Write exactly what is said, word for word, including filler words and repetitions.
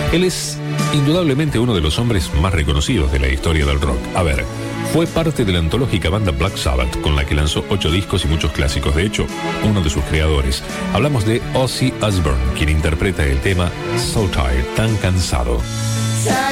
Él es indudablemente uno de los hombres más reconocidos de la historia del rock. A ver, fue parte de la antológica banda Black Sabbath, con la que lanzó ocho discos y muchos clásicos. De hecho, uno de sus creadores. Hablamos de Ozzy Osbourne, quien interpreta el tema So Tired, tan cansado.